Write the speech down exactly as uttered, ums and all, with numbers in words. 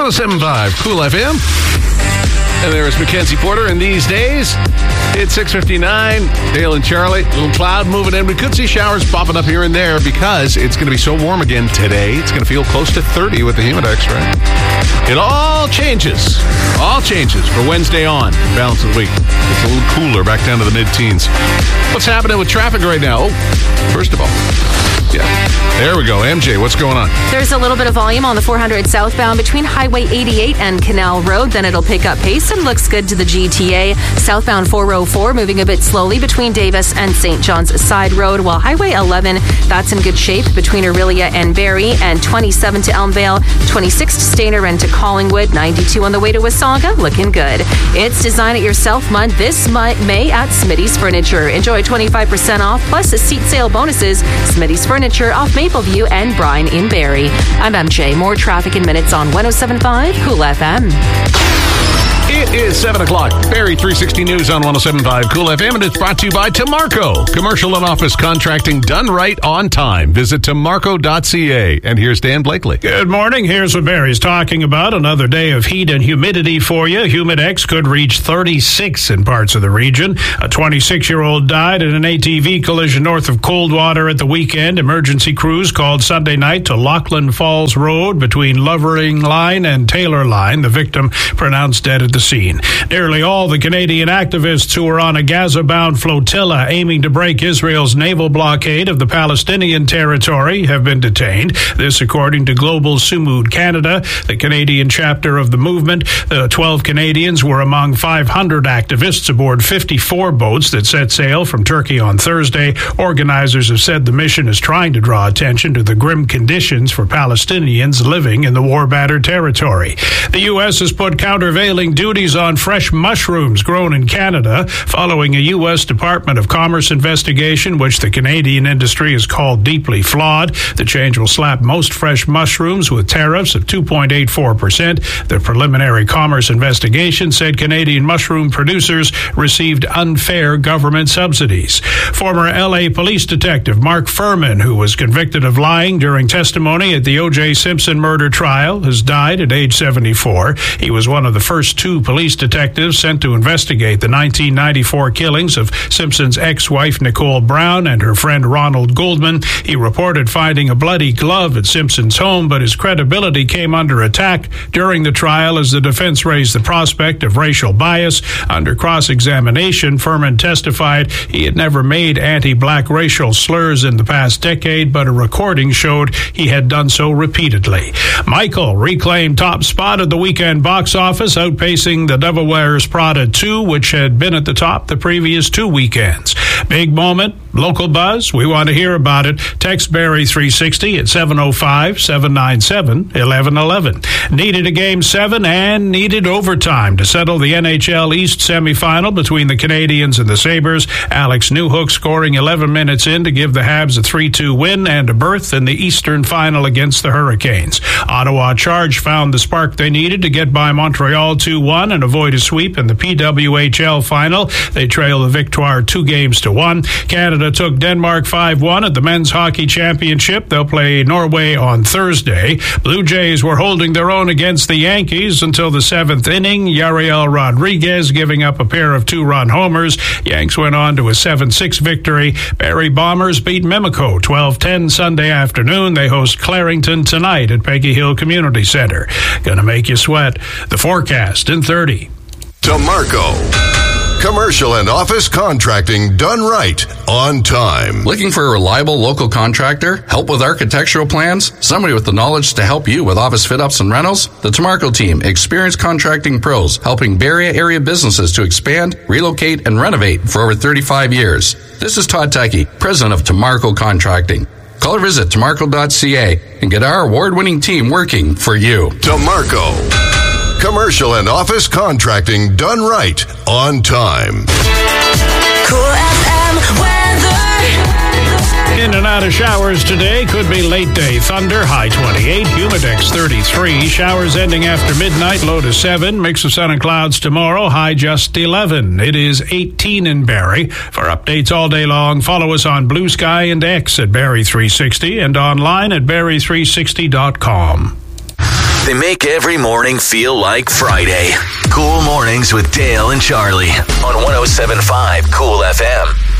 one oh seven point five Cool F M. And there's Mackenzie Porter. And these days, it's six fifty-nine. Dale and Charlie, little cloud moving in. We could see showers popping up here and there because it's going to be so warm again today. It's going to feel close to thirty with the Humidex, right? It all changes. All changes for Wednesday on. Balance of the week. It's a little cooler, back down to the mid-teens. What's happening with traffic right now? Oh, first of all, yeah. There we go. M J, what's going on? There's a little bit of volume on the four hundred southbound between Highway eighty-eight and Canal Road. Then it'll pick up pace and looks good to the G T A. Southbound four oh four moving a bit slowly between Davis and Saint John's Side Road, while Highway eleven, that's in good shape between Aurelia and Barrie, and twenty-seven to Elmvale, twenty-six to Stayner and to Collingwood, ninety-two on the way to Wasaga, looking good. It's Design It Yourself month this May at Smitty's Furniture. Enjoy twenty-five percent off plus seat sale bonuses. Smitty's Furniture off Mapleview and Brine in Barrie. I'm M J. More traffic in minutes on one oh seven point five Cool F M. It is seven o'clock. Barrie three sixty News on one oh seven point five Cool F M, and it's brought to you by Tamarco. Commercial and office contracting done right on time. Visit tamarco dot c a. And here's Dan Blakely. Good morning. Here's what Barrie's talking about. Another day of heat and humidity for you. Humidex could reach thirty-six in parts of the region. A twenty-six-year-old died in an A T V collision north of Coldwater at the weekend. Emergency crews called Sunday night to Lachlan Falls Road between Lovering Line and Taylor Line. The victim pronounced dead at the scene. Nearly all the Canadian activists who were on a Gaza-bound flotilla aiming to break Israel's naval blockade of the Palestinian territory have been detained. This according to Global Sumud Canada, the Canadian chapter of the movement. The twelve Canadians were among five hundred activists aboard fifty-four boats that set sail from Turkey on Thursday. Organizers have said the mission is trying to draw attention to the grim conditions for Palestinians living in the war-battered territory. The U S has put countervailing duties on fresh mushrooms grown in Canada following a U S Department of Commerce investigation, which the Canadian industry has called deeply flawed. The change will slap most fresh mushrooms with tariffs of two point eight four percent. The preliminary commerce investigation said Canadian mushroom producers received unfair government subsidies. Former L A police detective Mark Furman, who was convicted of lying during testimony at the O J Simpson murder trial, has died at age seventy-four. He was one of the first two police detectives sent to investigate the nineteen ninety-four killings of Simpson's ex-wife Nicole Brown and her friend Ronald Goldman. He reported finding a bloody glove at Simpson's home, but his credibility came under attack during the trial as the defense raised the prospect of racial bias. Under cross-examination, Furman testified he had never made anti-black racial slurs in the past decade, but a recording showed he had done so repeatedly. Michael reclaimed top spot at the weekend box office, outpacing The Devil Wears Prada two, which had been at the top the previous two weekends. Big moment, local buzz, we want to hear about it. Text Barrie three sixty at seven oh five, seven nine seven, eleven eleven. Needed a game seven and needed overtime to settle the N H L East semifinal between the Canadiens and the Sabres. Alex Newhook scoring eleven minutes in to give the Habs a three two win and a berth in the Eastern final against the Hurricanes. Ottawa Charge found the spark they needed to get by Montreal two one and avoid a sweep in the P W H L final. They trail the Victoire two games to one. Canada took Denmark five one at the Men's Hockey Championship. They'll play Norway on Thursday. Blue Jays were holding their own against the Yankees until the seventh inning. Yariel Rodriguez giving up a pair of two-run homers. Yanks went on to a seven six victory. Barrie Bombers beat Mimico twelve ten Sunday afternoon. They host Clarington tonight at Peggy Hill Community Center. Gonna make you sweat. The forecast in thirty. Tamarco. Commercial and office contracting done right, on time. Looking for a reliable local contractor? Help with architectural plans? Somebody with the knowledge to help you with office fit-ups and rentals? The Tamarco team, experienced contracting pros, helping Barrie area businesses to expand, relocate, and renovate for over thirty-five years. This is Todd Tuckey, president of Tamarco Contracting. Call or visit tamarco dot c a and get our award-winning team working for you. Tamarco. Commercial and office contracting done right, on time. Cool F M weather. In and out of showers today. Could be late day thunder. High twenty-eight. Humidex thirty-three. Showers ending after midnight. Low to seven. Mix of sun and clouds tomorrow. High just eleven. It is eighteen in Barrie. For updates all day long, follow us on Blue Sky and X at Barrie three sixty and online at barrie three sixty dot com. They make every morning feel like Friday. Cool Mornings with Dale and Charlie on one oh seven point five Cool F M.